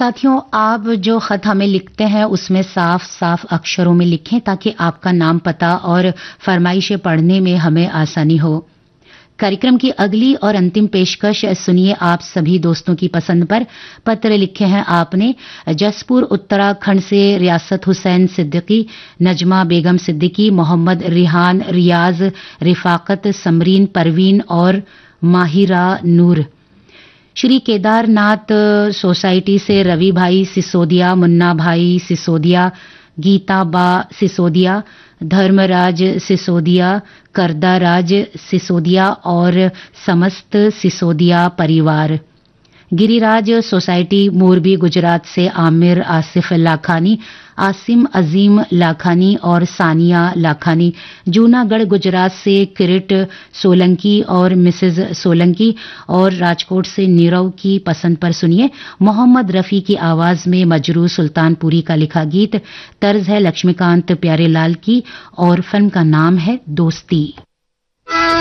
साथियों, आप जो खत हमें लिखते हैं उसमें साफ साफ अक्षरों में लिखें ताकि आपका नाम, पता और फरमाइशें पढ़ने में हमें आसानी हो। कार्यक्रम की अगली और अंतिम पेशकश सुनिए आप सभी दोस्तों की पसंद पर। पत्र लिखे हैं आपने जसपुर उत्तराखंड से रियासत हुसैन सिद्दीकी, नजमा बेगम सिद्दीकी, मोहम्मद रिहान, रियाज, रिफाकत, समरीन, परवीन और माहिरा नूर। श्री केदारनाथ सोसाइटी से रवि भाई सिसोदिया, मुन्ना भाई सिसोदिया, गीता बा सिसोदिया, धर्मराज सिसोदिया, करदाराज सिसोदिया और समस्त सिसोदिया परिवार। गिरिराज सोसाइटी मोरबी गुजरात से आमिर आसिफ लाखानी, आसिम अजीम लाखानी और सानिया लाखानी। जूनागढ़ गुजरात से किरिट सोलंकी और मिसेज सोलंकी और राजकोट से नीरव की पसंद पर सुनिए मोहम्मद रफी की आवाज में मजरू सुल्तानपुरी का लिखा गीत। तर्ज है लक्ष्मीकांत प्यारेलाल की और फिल्म का नाम है दोस्ती।